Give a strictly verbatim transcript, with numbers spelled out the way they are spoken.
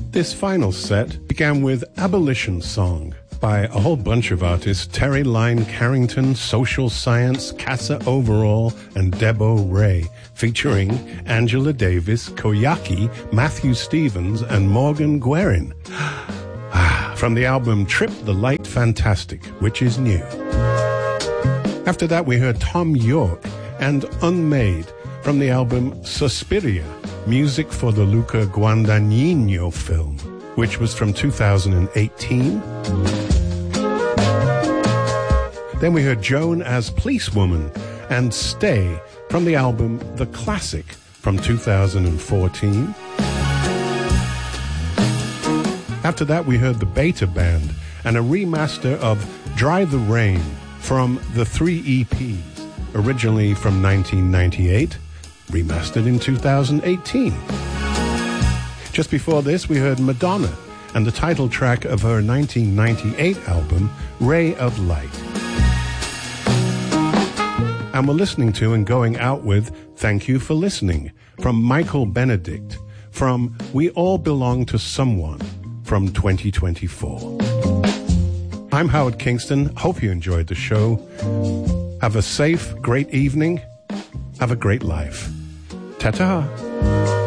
This final set began with Abolition Song by a whole bunch of artists: Terry Lyne Carrington, Social Science, Casa Overall, and Debo Ray, featuring Angela Davis, Koyaki, Matthew Stevens, and Morgan Guerin. From the album Trip the Light Fantastic, which is new. After that, we heard Tom York and Unmade from the album Suspiria, music for the Luca Guadagnino film, which was from two thousand eighteen. Then we heard Joan as Policewoman and Stay from the album The Classic from two thousand fourteen. After that, we heard the Beta Band and a remaster of Dry the Rain from the three E Ps, originally from nineteen ninety-eight, remastered in two thousand eighteen. Just before this, we heard Madonna and the title track of her nineteen ninety-eight album, Ray of Light. And we're listening to and going out with Thank You for Listening from Michael Benedict from We All Belong to Someone from twenty twenty-four. I'm Howard Kingston. Hope you enjoyed the show. Have a safe, great evening. Have a great life. Ta-ta.